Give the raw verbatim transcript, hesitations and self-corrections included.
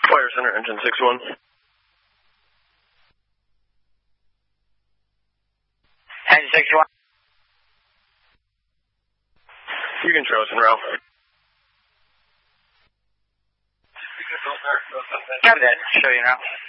Fire Center, engine six one. Engine six one. You can show us en route. Copy that. Show you now.